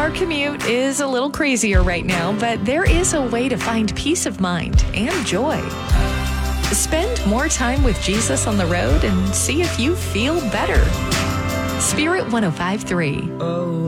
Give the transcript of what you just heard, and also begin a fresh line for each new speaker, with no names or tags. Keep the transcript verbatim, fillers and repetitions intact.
Our commute is a little crazier right now, but there is a way to find peace of mind and joy. Spend more time with Jesus on the road and see if you feel better. Spirit one oh five point three.